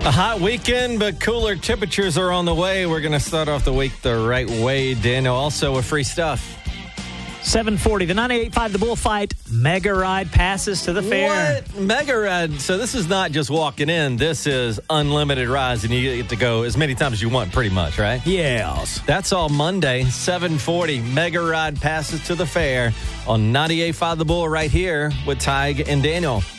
A hot weekend, but cooler temperatures are on the way. We're going to start off the week the right way, Daniel. Also with free stuff. 7:40, the 98.5 The Bullfight Mega Ride passes to the fair. What? Mega Ride? So this is not just walking in. This is unlimited rides, and you get to go as many times as you want, pretty much, right? Yes. That's all Monday, 7:40. Mega Ride passes to the fair on 98.5 The Bull right here with Tig and Daniel.